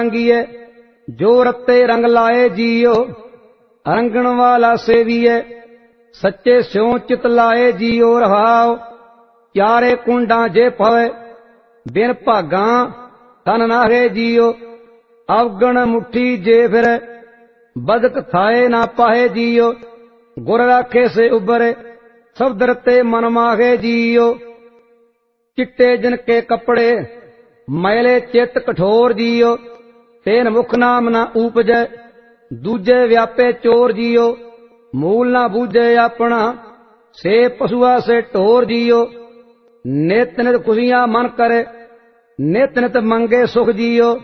रंगीए जो रत्ते रंग लाए जियो रंगण वाला सेविए सच्चे स्यों चित लाए जियो रहाओ चारे कुंडा जे पवे बिन भागा तन नाहे जियो अवगण मुट्ठी जे फिर बदक थाए ना पाहे जियो गुर राखे से उबरे शब्द रते मन माहे जियो चिट्टे जिनके कपड़े मैले चित कठोर जियो तेन मुख नाम ना उपजय दूजे व्यापे चोर जियो मूल ना बूझे अपना से पशुआ से ढोर जियो नित नित खुशियां मन करे नित नित मंगे सुख जियो